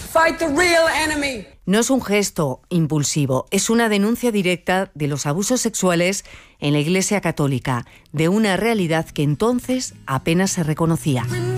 Fight the real enemy. No es un gesto impulsivo, es una denuncia directa de los abusos sexuales en la Iglesia Católica, de una realidad que entonces apenas se reconocía.